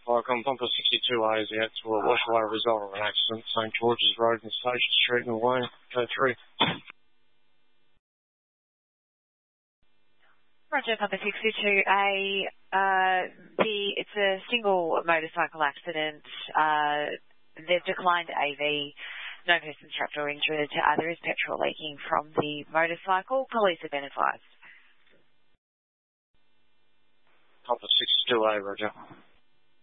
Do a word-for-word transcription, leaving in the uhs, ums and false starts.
I'm Pumper sixty-two A is out to a wash away result of an accident, St George's Road and Station Street in the way. Go through. Roger, Pumper sixty-two A. Uh, the, it's a single motorcycle accident. Uh, they've declined A V. No person's trapped or injured. Uh, there is petrol leaking from the motorcycle. Police have been advised. Pumper sixty-two A, Roger.